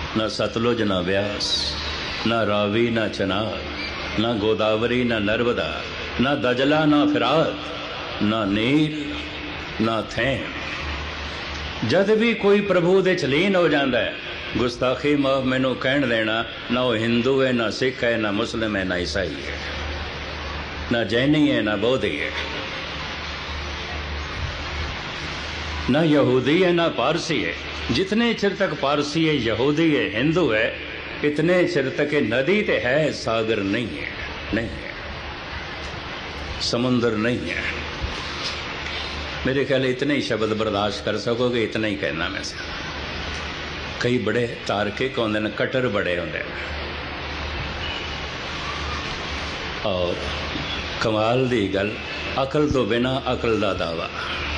ना सतलुज ना व्यास, ना रावी ना चनाब, ना गोदावरी ना नर्मदा, ना दजला ना फिरात, ना नील ना थैम। जद भी कोई प्रभु दे लीन हो जाता है, गुस्ताखी माफ मैनू कहन देना, ना वो हिंदू है, ना सिख है, ना मुस्लिम है, ना ईसाई है, ना जैनी है, ना बौद्धी है, ना यहूदी है, ना पारसी है। जितने चिर तक पारसी है, यहूदी है, हिंदू है, इतने चिर तक नदी तो है, सागर नहीं है, नहीं है, समुंदर नहीं है। मेरे ख्याल इतने ही शब्द बर्दाश्त कर सकोगे, इतना ही कहना मैं से। कई बड़े तार्किक होंदे ने, कट्टर बड़े होंदे ने, और कमाल दी गल, अकल तो बिना अकल दा दावा।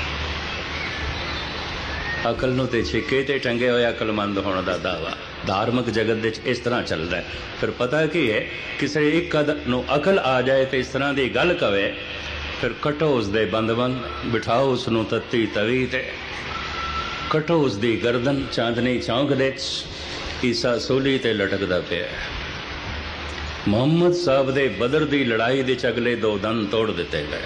अकल नूं ते छिके ते टंगे होए अकलमंद होने का दावा धार्मिक जगत इस तरह चल रहा है। फिर पता की है, किसी एक नूं अकल आ जाए तो इस तरह की गल कवे, फिर कटो उसदे बंद बिठाओ उसनूं तत्ती तवी ते, कटो उसकी गर्दन चांदनी चौंक दे ईसा सूली ते लटकदा पिया। मुहम्मद साहब दे बदर दी लड़ाई दे अगले 2 दंद तोड़ दिते गए।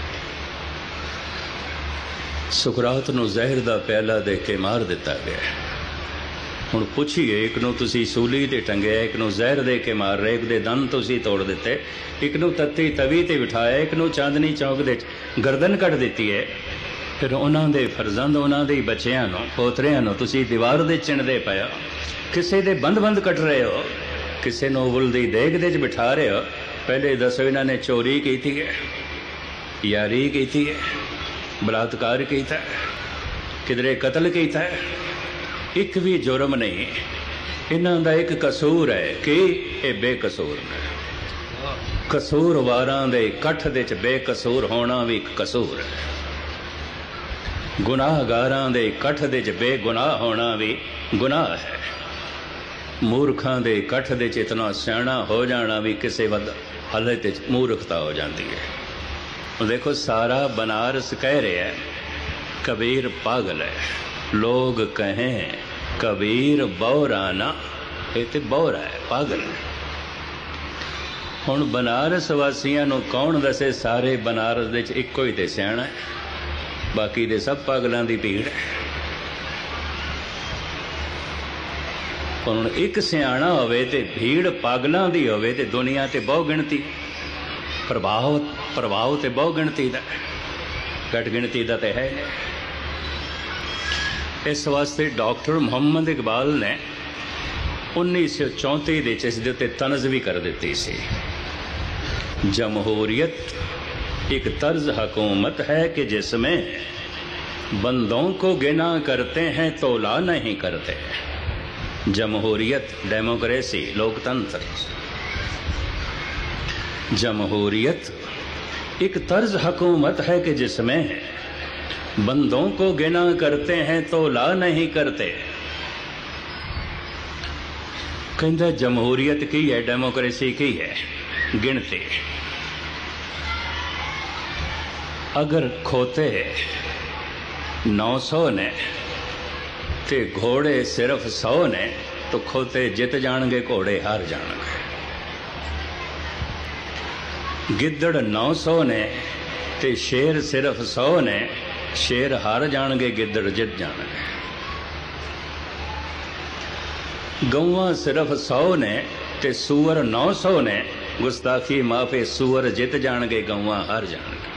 सुकरात नूं जहर दा प्याला दे के मार दिता गया। हुण पुछिए, एक नूं तुसीं सूली ते टंगिया, एक नूं जहर दे के मार रहे, एक दे दंद तुसीं तोड़ दिते, एक नूं तत्ती तवी ते बिठाया, एक नूं चांदनी चौक दे गर्दन कट दिती है। फिर उन्हां दे फरजंद, उन्हां दे बच्चियां नूं, पोतरियां नूं तुसीं दीवार दे चिणदे पए, किसे दे बंद बंद कट रहे हो, किसे नूं उबल दी देग दे बिठा रहे हो। पहले दसो, इन्हां ने चोरी की है, यारी की है, बलात्कार किया, किधरे कतल किया, एक भी जुर्म नहीं। इन्हां दा एक कसूर है कि ये बेकसूर ने। कसूरवारां दे कठ दे च बेकसूर होना भी एक कसूर है। गुनाहगारां दे कठ दे च बेगुनाह होना भी गुनाह है। मूर्खां दे कठ दे च इतना सियाणा हो जाना भी किसी हालत मूर्खता हो जाती है। देखो, सारा बनारस कह रहे हैं कबीर पागल है, लोग कहें कबीर बौराना, ये तो बौरा है, पागल है। हुण बनारस वासियां नूं कौन दसे, सारे बनारस दे च इक्को ही ते सियाणा है, बाकी दे सब पागलों की भीड़ है। हुण एक सियाणा होवे ते भीड़ पागलों की होवे ते दुनिया ते बहु गिणती, प्रभाव तो बहु गिणती का, घट गिणती का तो है। इस वास्ते डॉक्टर मुहम्मद इकबाल ने 1934 इसके उत्ते तनज भी कर दी सी। जमहूरियत एक तर्ज हुकूमत है कि जिसमें बंदों को गिना करते हैं तोला नहीं करते। जमहूरियत, डेमोक्रेसी, लोकतंत्र। जमहूरियत एक तर्ज हुकूमत है कि जिसमें बंदों को गिना करते हैं तोला नहीं करते। कहता जमहूरियत की है, डेमोक्रेसी की है, गिनती। अगर खोते 900 ने ते घोड़े सिर्फ 100 ने, तो खोते जित जाणगे, घोड़े हार जाणगे। गिद्दड़ 900 ने ते शेर सिर्फ 100 ने, शेर हार जाणगे, गिद्दड़ जित जाणगे। गौवां सिर्फ 100 ने ते सूअर 900 ने, गुस्ताखी माफे, सूअर जित जाणगे, गौवां हार जाणगे।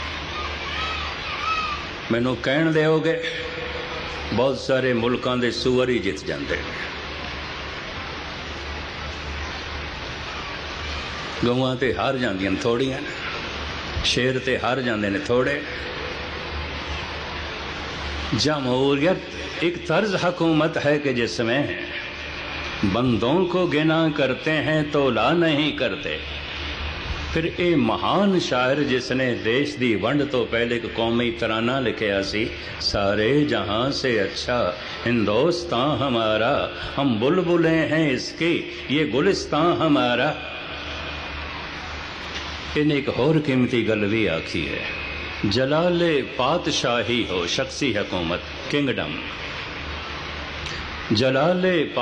मैनू कहण दिओगे, बहुत सारे मुल्कां दे सूअर ही जित जांदे ने, गौवां ते हार जांदियां थोड़ियां ने, शेर ते हार जांदे ने थोड़े। जमहूरियत एक तर्ज हुकूमत है कि जिसमें बंदों को गिना करते हैं तोला नहीं करते। फिर ये महान शायर जिसने देश दी वंड तो पहले एक कौमी तराना लिखिया सी, सारे जहां से अच्छा हिंदुस्तान हमारा, हम बुलबुलें हैं इसकी, ये गुलिस्तान हमारा। इन्हें एक होर कीमती गल भी आखी है, जलाले पातशाही हो शख्सी हुकूमत, किंगडम। जलाले